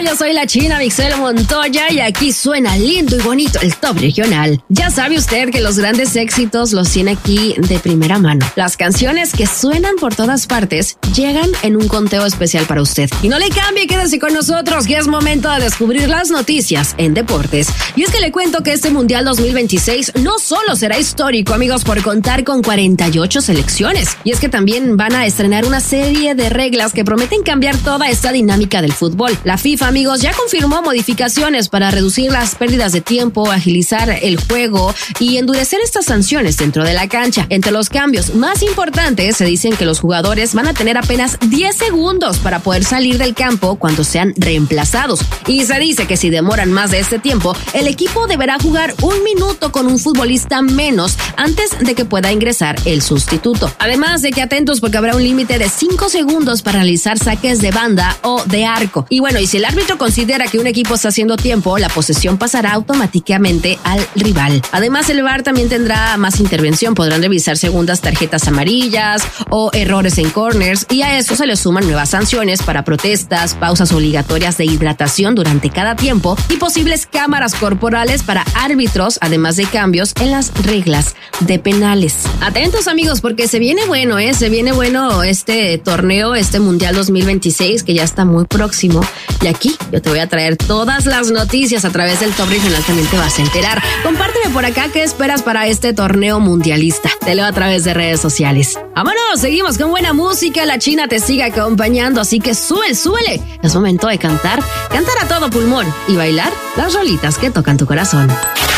Yo soy la China Mixel Montoya y aquí suena lindo y bonito el Top Regional. Ya sabe usted que los grandes éxitos los tiene aquí de primera mano. Las canciones que suenan por todas partes llegan en un conteo especial para usted. Y no le cambie, quédese con nosotros que es momento de descubrir las noticias en deportes. Y es que le cuento que este Mundial 2026 no solo será histórico, amigos, por contar con 48 selecciones. Y es que también van a estrenar una serie de reglas que prometen cambiar toda esta dinámica del fútbol. La FIFA, amigos, ya confirmó modificaciones para reducir las pérdidas de tiempo, agilizar el juego y endurecer estas sanciones dentro de la cancha. Entre los cambios más importantes se dicen que los jugadores van a tener apenas 10 segundos para poder salir del campo cuando sean reemplazados. Y se dice que si demoran más de este tiempo, el equipo deberá jugar 1 minuto con un futbolista menos antes de que pueda ingresar el sustituto. Además de que atentos porque habrá un límite de 5 segundos para realizar saques de banda o de arco. Y bueno, y si el árbitro considera que un equipo está haciendo tiempo, la posesión pasará automáticamente al rival. Además, el VAR también tendrá más intervención. Podrán revisar segundas tarjetas amarillas o errores en corners, y a eso se le suman nuevas sanciones para protestas, pausas obligatorias de hidratación durante cada tiempo y posibles cámaras corporales para árbitros, además de cambios en las reglas de penales. Atentos, amigos, porque se viene bueno, se viene bueno este torneo, este Mundial 2026, que ya está muy próximo. Y aquí yo te voy a traer todas las noticias a través del Top Regional, también te vas a enterar. Compárteme por acá qué esperas para este torneo mundialista. Te leo a través de redes sociales. ¡Vámonos! Seguimos con buena música. La China te sigue acompañando, así que súbele. Es momento de cantar a todo pulmón y bailar las rolitas que tocan tu corazón.